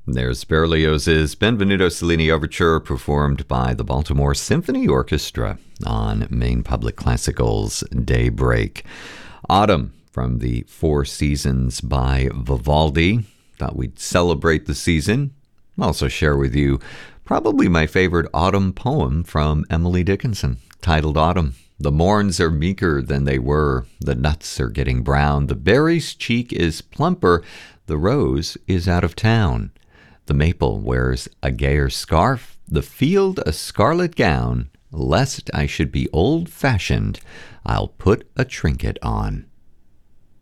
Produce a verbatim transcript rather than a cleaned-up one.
There's Berlioz's Benvenuto Cellini Overture, performed by the Baltimore Symphony Orchestra on Maine Public Classical's Daybreak. Autumn from the Four Seasons by Vivaldi. Thought we'd celebrate the season. Also share with you probably my favorite autumn poem from Emily Dickinson, titled Autumn. The morns are meeker than they were. The nuts are getting brown. The berry's cheek is plumper. The rose is out of town. The maple wears a gayer scarf, the field a scarlet gown. Lest I should be old-fashioned, I'll put a trinket on.